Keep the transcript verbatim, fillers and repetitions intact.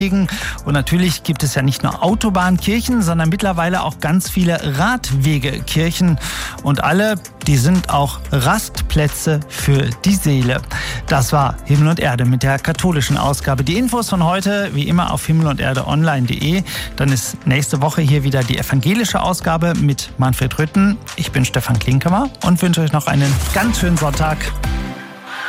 Und natürlich gibt es ja nicht nur Autobahnkirchen, sondern mittlerweile auch ganz viele Radwegekirchen. Und alle, die sind auch Rastplätze für die Seele. Das war Himmel und Erde mit der katholischen Ausgabe. Die Infos von heute wie immer auf himmel und erde online punkt de. Dann ist nächste Woche hier wieder die evangelische Ausgabe mit Manfred Rütten. Ich bin Stefan Klinkemer und wünsche euch noch einen ganz schönen Sonntag.